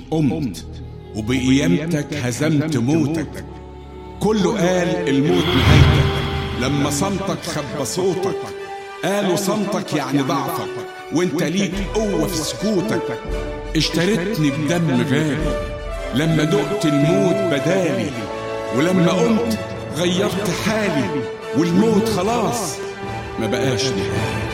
قمت، وبقيامتك هزمت موتك. كله قال الموت نهايتك، لما صمتك خبى صوتك. قالوا صمتك يعني ضعفك، وانت ليك قوة في سكوتك. اشتريتني بدم غالي لما دقت الموت بدالي، ولما قمت غيرت حالي، والموت خلاص ما بقاش نهاية.